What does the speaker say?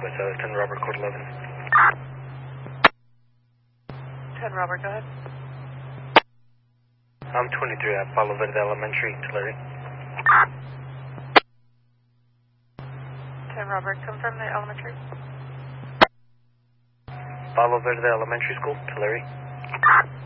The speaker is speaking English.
West Dallas, 10 Robert, code 11. 10 Robert, go ahead. I'm 23 at Palo Verde Elementary, Tulare. 10 Robert, confirm the elementary. Palo Verde Elementary School, Tulare.